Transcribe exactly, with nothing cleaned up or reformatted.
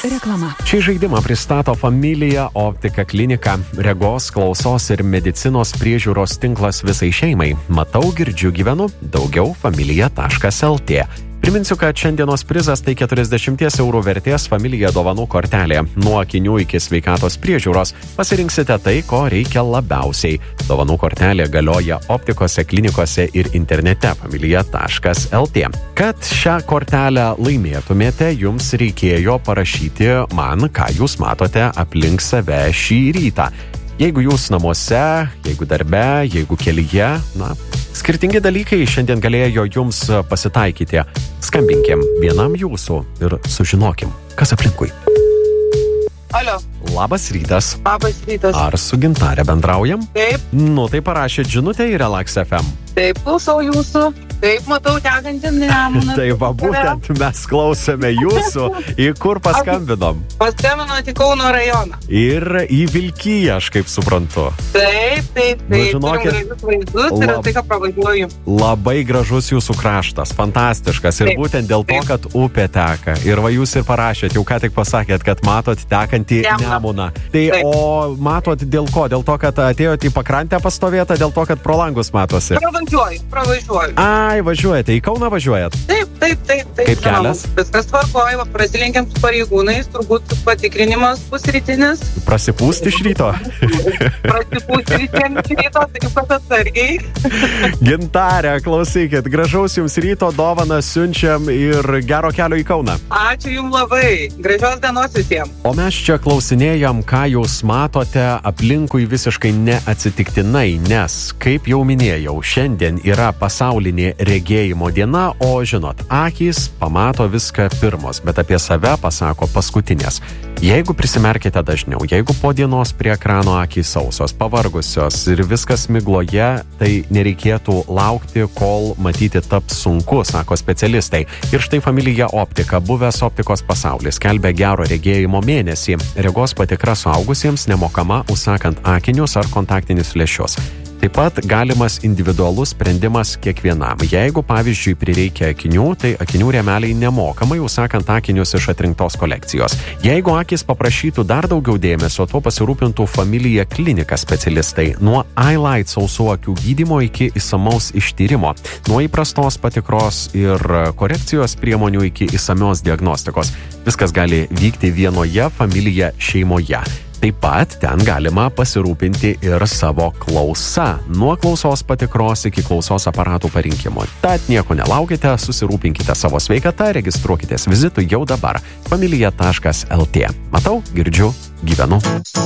Reklama. Šį žaidimą pristato Familija Optika klinika, regos, klausos ir medicinos priežiūros tinklas visai šeimai. Matau, girdžiu, gyvenu, daugiau familija taškas lt. Priminsiu, kad šiandienos prizas tai keturiasdešimt eurų vertės Familija dovanų kortelė. Nuo akinių iki sveikatos priežiūros pasirinksite tai, ko reikia labiausiai. Dovanų kortelė galioja optikose, klinikose ir internete familija taškas lt. Kad šią kortelę laimėtumėte, jums reikėjo parašyti man, ką jūs matote aplink save šį rytą. Jeigu jūs namuose, jeigu darbe, jeigu kelyje, na, skirtingi dalykai šiandien galėjo jums pasitaikyti. Skambinkim vienam jūsų ir sužinokim, kas aplinkui. Alio. Labas rytas. Labas rytas. Ar su Gintare bendraujam? Taip. Nu, tai parašėt žinutę į Relax F M. Taip, klausau jūsų. Taip, matau tekantį Nemuną. Tai va, būtent mes klausome jūsų. Į kur paskambinom? Paskambinot į Kauno rajoną. Ir į Vilkiją, aš kaip suprantu. Taip, taip, taip. Nu, žinokit, turim gražius vaizdus ir lab- tai, ką pravažiuoju. Labai gražus jūsų kraštas, fantastiškas. Ir Taip, būtent dėl to, taip. kad upė teka. Ir va, jūs ir parašėt, jau ką tik pasakėt, kad matot tekantį Nemuną. Nemuną. Tai Taip. o matot dėl ko? Dėl to, kad atėjote į pakrantę pastovėtą, dėl to, kad pro langus matosi. Pravažiuoju, pravažiuoju. Ai, važiuojate, į Kauną važiuojat. Taip, taip, taip, taip. Kaip žinoma. kelias? Viskas tvarkoja, prasilenkiam su pareigūnais, turbūt patikrinimas pusrytinis. Prasipūsti iš ryto. Prasipūsti visiems ryto, taip pat atsargiai. Gintarė, klausykit, gražaus jums ryto, dovaną siunčiam ir gero kelio į Kauną. Ačiū jums labai. Gražios dienos visiems. O mes čia klausinėjam, ką jūs matote aplinkui visiškai neatsitiktinai, nes, kaip jau minėjau, šiandien yra pasaulinė regėjimo diena, o žinot, akys pamato viską pirmos, bet apie save pasako paskutinės. Jeigu prisimerkite dažniau, jeigu po dienos prie ekrano akys sausos, pavargusios ir viskas migloje, tai nereikėtų laukti, kol matyti taps sunku, sako specialistai. Ir štai Familija Optika, buvęs optikos pasaulis, skelbia gero regėjimo mėnesį. Regos patikra suaugusiems nemokama, užsakant akinius ar kontaktinius lęšius. Taip pat galimas individualus sprendimas kiekvienam. Jeigu, pavyzdžiui, prireikia akinių, tai akinių rėmeliai nemokamai, užsakant akinius iš atrinktos kolekcijos. Jeigu akis paprašytų dar daugiau dėmesio, tuo pasirūpintų Familija klinika specialistai. Nuo eyelight sausų akių gydymo iki išsamaus ištyrimo. Nuo įprastos patikros ir korekcijos priemonių iki išsamios diagnostikos. Viskas gali vykti vienoje Familija šeimoje. Taip pat ten galima pasirūpinti ir savo klausa. Nuo klausos patikros iki klausos aparatų parinkimo. Tad nieko nelaukite, susirūpinkite savo sveikatą, registruokitės vizitui jau dabar. familija taškas lt. Matau, girdžiu, gyvenu.